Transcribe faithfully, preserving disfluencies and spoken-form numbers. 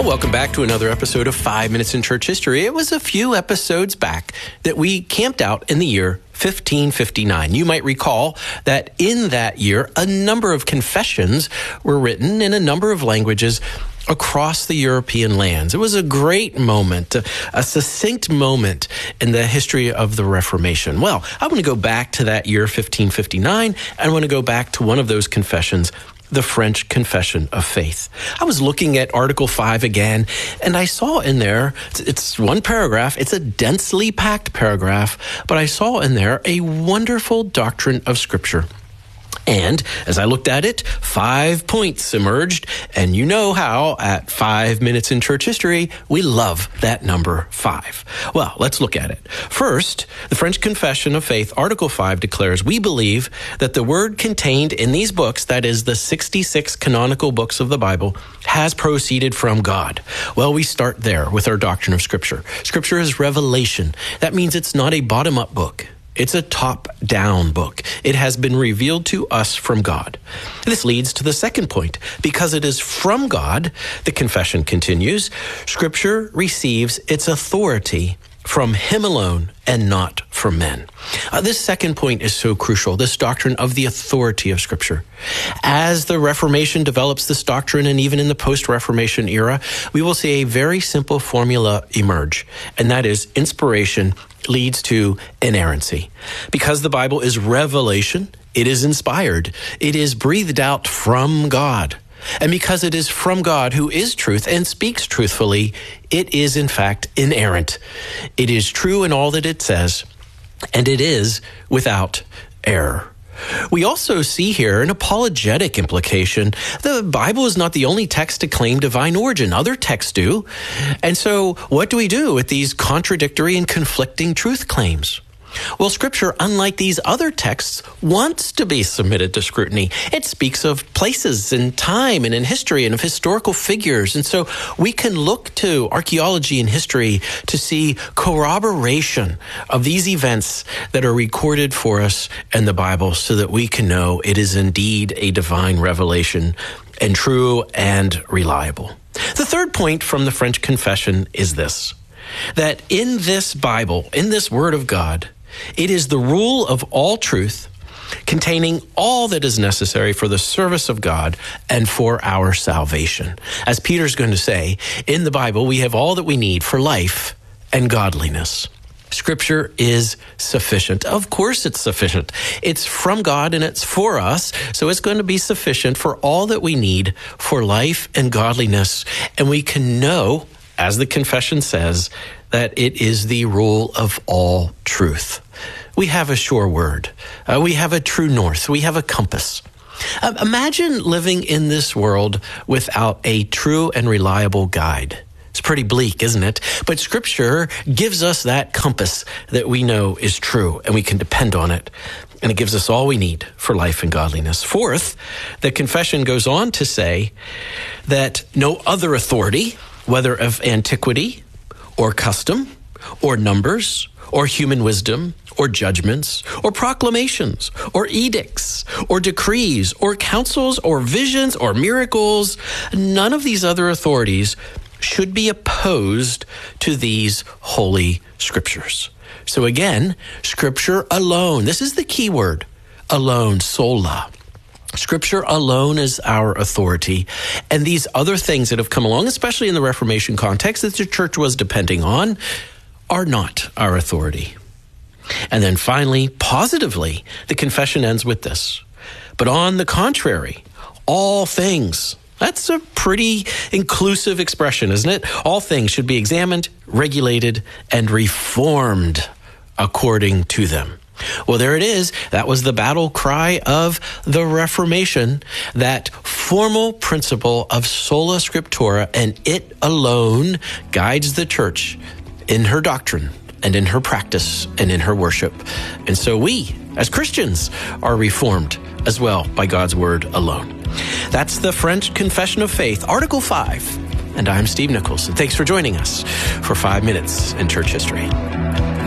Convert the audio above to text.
welcome back to another episode of Five Minutes in Church History. It was a few episodes back that we camped out in the year fifteen fifty-nine. You might recall that in that year, a number of confessions were written in a number of languages across the European lands. It was a great moment, a, a succinct moment in the history of the Reformation. Well, I want to go back to that year fifteen fifty-nine. I want to go back to one of those confessions, the French Confession of Faith. I was looking at Article five again, and I saw in there, it's, it's one paragraph, it's a densely packed paragraph, but I saw in there a wonderful doctrine of Scripture. And as I looked at it, five points emerged. And you know how at Five Minutes in Church History, we love that number five. Well, let's look at it. First, the French Confession of Faith, Article five declares, we believe that the word contained in these books, that is the sixty-six canonical books of the Bible, has proceeded from God. Well, we start there with our doctrine of Scripture. Scripture is revelation. That means it's not a bottom-up book. It's a top-down book. It has been revealed to us from God. This leads to the second point. Because it is from God, the confession continues, Scripture receives its authority from Him alone and not from men. Uh, this second point is so crucial, this doctrine of the authority of Scripture. As the Reformation develops this doctrine, and even in the post-Reformation era, we will see a very simple formula emerge, and that is inspiration leads to inerrancy. Because the Bible is revelation, it is inspired. It is breathed out from God. And because it is from God, who is truth and speaks truthfully, it is in fact inerrant. It is true in all that it says, and it is without error. We also see here an apologetic implication. The Bible is not the only text to claim divine origin. Other texts do. And so what do we do with these contradictory and conflicting truth claims? Well, Scripture, unlike these other texts, wants to be submitted to scrutiny. It speaks of places in time and in history and of historical figures. And so we can look to archaeology and history to see corroboration of these events that are recorded for us in the Bible so that we can know it is indeed a divine revelation and true and reliable. The third point from the French Confession is this, that in this Bible, in this Word of God, it is the rule of all truth, containing all that is necessary for the service of God and for our salvation. As Peter's going to say, in the Bible, we have all that we need for life and godliness. Scripture is sufficient. Of course it's sufficient. It's from God and it's for us, so it's going to be sufficient for all that we need for life and godliness. And we can know, as the confession says, that it is the rule of all truth. We have a sure word. Uh, we have a true north. We have a compass. Uh, imagine living in this world without a true and reliable guide. It's pretty bleak, isn't it? But Scripture gives us that compass that we know is true, and we can depend on it. And it gives us all we need for life and godliness. Fourth, the confession goes on to say that no other authority, whether of antiquity or custom or numbers or human wisdom or judgments or proclamations or edicts or decrees or counsels or visions or miracles, none of these other authorities should be opposed to these holy Scriptures. So again, Scripture alone, this is the key word, alone, sola. Scripture alone is our authority, and these other things that have come along, especially in the Reformation context that the church was depending on, are not our authority. And then finally, positively, the confession ends with this. But on the contrary, all things. That's a pretty inclusive expression, isn't it? All things should be examined, regulated, and reformed according to them. Well, there it is. That was the battle cry of the Reformation, that formal principle of sola scriptura, and it alone guides the church in her doctrine and in her practice and in her worship. And so we, as Christians, are reformed as well by God's word alone. That's the French Confession of Faith, Article five. And I'm Steve Nichols. And thanks for joining us for Five Minutes in Church History.